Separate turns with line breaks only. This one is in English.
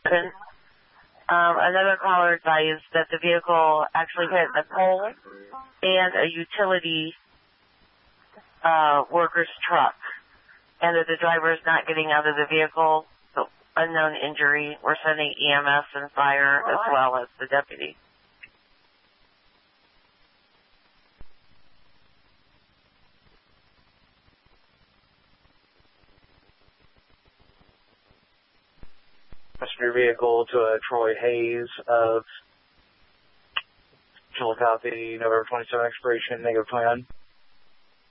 Another caller advised that the vehicle actually hit a pole and a utility worker's truck, and that the driver is not getting out of the vehicle. So, unknown injury. We're sending EMS and fire as well as the deputy.
Passenger vehicle to Troy Hayes of Chillicothe, November 27 expiration, -29.